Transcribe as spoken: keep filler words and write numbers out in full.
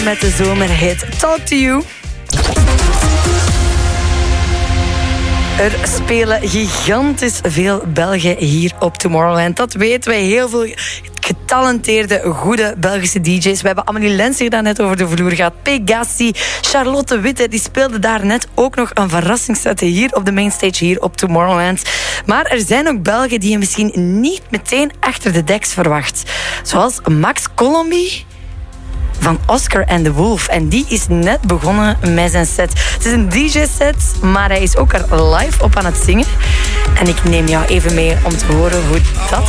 met de zomerhit Talk to You. Er spelen gigantisch veel Belgen hier op Tomorrowland. Dat weten we. Heel veel getalenteerde, goede Belgische D J's. We hebben Amelie Lens hier daar net over de vloer gehad. Pegassi, Charlotte Witte, die speelde daar net ook nog een verrassingsset hier op de mainstage hier op Tomorrowland. Maar er zijn ook Belgen die je misschien niet meteen achter de deks verwacht. Zoals Max Colombi van Oscar and the Wolf. En die is net begonnen met zijn set. Het is een D J-set, maar hij is ook er live op aan het zingen. En ik neem jou even mee om te horen hoe dat